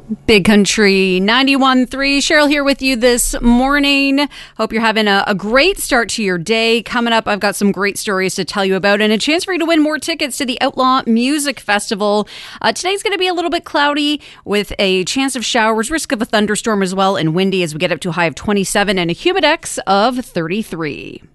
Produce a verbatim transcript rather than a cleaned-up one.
Big Country ninety-one point three. Cheryl here with you this morning. Hope you're having a, a great start to your day. Coming up, I've got some great stories to tell you about and a chance for you to win more tickets to the Outlaw Music Festival. Uh, today's going to be a little bit cloudy with a chance of showers, risk of a thunderstorm as well, and windy as we get up to a high of twenty-seven and a humidex of thirty-three.